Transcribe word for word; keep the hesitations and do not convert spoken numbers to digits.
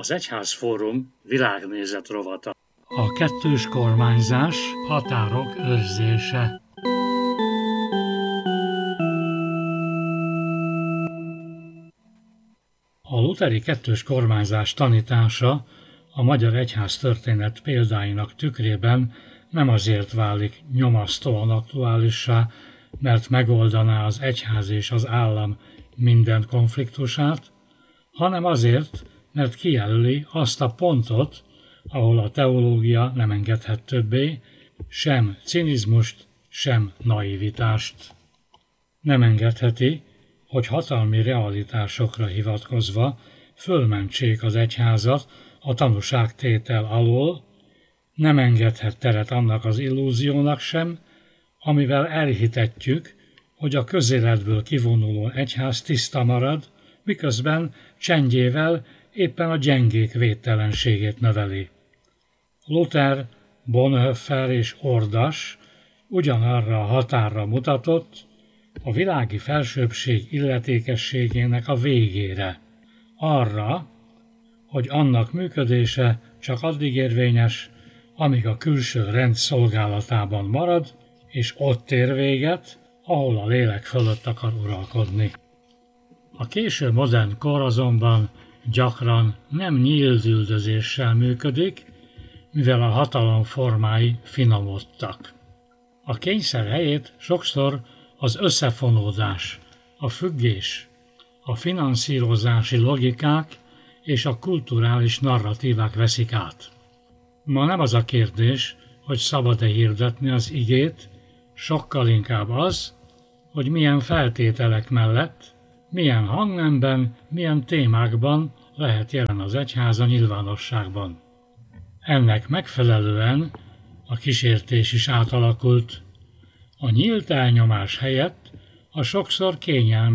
Az Egyházfórum világnézet rovata. A kettős kormányzás, határok őrzése. A lutheri kettős kormányzás tanítása a magyar egyháztörténet példáinak tükrében nem azért válik nyomasztóan aktuálissá, mert megoldaná az egyház és az állam minden konfliktusát, hanem azért, mert kijelöli azt a pontot, ahol a teológia nem engedhet többé, sem cinizmust, sem naivitást. Nem engedheti, hogy hatalmi realitásokra hivatkozva fölmentsék az egyházat a tanúságtétel alól, nem engedhet teret annak az illúziónak sem, amivel elhitetjük, hogy a közéletből kivonuló egyház tiszta marad, miközben csendjével éppen a gyengék védtelenségét növeli. Luther, Bonhoeffer és Ordas ugyanarra a határra mutatott, a világi felsőbbség illetékességének a végére, arra, hogy annak működése csak addig érvényes, amíg a külső rend szolgálatában marad, és ott ér véget, ahol a lélek fölött akar uralkodni. A késő modern kor azonban gyakran nem nyílt üldözéssel működik, mivel a hatalom formái finomodtak. A kényszer helyét sokszor az összefonódás, a függés, a finanszírozási logikák és a kulturális narratívák veszik át. Ma nem az a kérdés, hogy szabad-e hirdetni az igét, sokkal inkább az, hogy milyen feltételek mellett, milyen hangnemben, milyen témákban lehet jelen az egyház a nyilvánosságban. Ennek megfelelően a kísértés is átalakult. A nyílt elnyomás helyett a sokszor kényelmes